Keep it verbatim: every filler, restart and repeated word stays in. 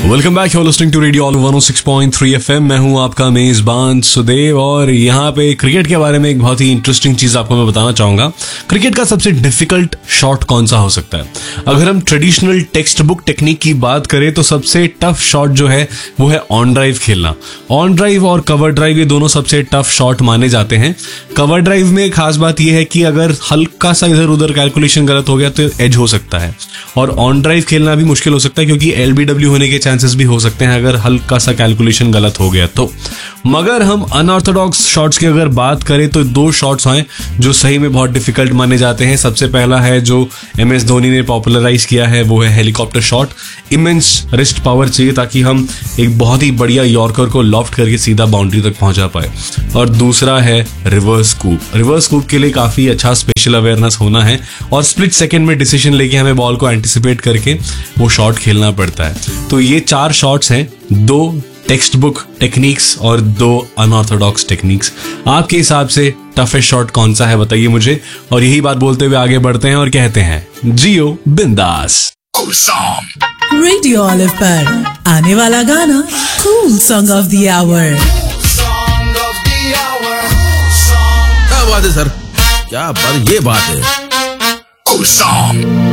Welcome back, you are listening to radio all one O six point three FM. मैं हूं आपका मेजबान सुदेव और यहाँ पे क्रिकेट के बारे में एक बहुत ही इंटरेस्टिंग चीज आपको मैं बताना चाहूंगा। क्रिकेट का सबसे डिफिकल्ट शॉट कौन सा हो सकता है? अगर हम ट्रेडिशनल टेक्स्ट बुक टेक्निक की बात करें तो सबसे टफ शॉट जो है वो है ऑन ड्राइव खेलना। ऑन ड्राइव और कवर ड्राइव ये दोनों सबसे टफ शॉट माने जाते हैं। कवर ड्राइव में खास बात यह है कि अगर हल्का सा इधर उधर कैलकुलेशन गलत हो गया तो एज हो सकता है, और ऑन ड्राइव खेलना भी मुश्किल हो सकता है क्योंकि एलबीडब्ल्यू होने के चांसेस भी हो सकते हैं अगर हल्का सा कैलकुलेशन गलत हो गया तो। मगर हम अनऑर्थोडॉक्स शॉट्स की अगर बात करें तो दो शॉट्स हैं जो सही में बहुत डिफिकल्ट माने जाते हैं। सबसे पहला है जो एम एस धोनी ने पॉपुलराइज किया है, वो है helicopter shot. Immense wrist power चाहिए ताकि हम एक बहुत ही बढ़िया यॉर्कर को लॉफ्ट करके सीधा बाउंड्री तक पहुंचा पाए। और दूसरा है रिवर्स स्कूप। रिवर्स स्कूप के लिए काफी अच्छा स्पेशल अवेयरनेस होना है और स्प्लिट सेकंड में डिसीजन लेके हमें बॉल को एंटिसिपेट करके वो शॉट खेलना पड़ता है। तो ये चार शॉट्स हैं, दो टेक्स्ट बुक टेक्निक्स और दो अनऑर्थोडॉक्स टेक्निक्स। आपके हिसाब से टफेस्ट शॉट कौन सा है बताइए मुझे। और यही बात बोलते हुए आगे बढ़ते हैं और कहते हैं जियो बिंदास। रेडियो ऑलिव पर आने वाला गाना cool song of the our. क्या बात है सर, क्या बात, ये बात है।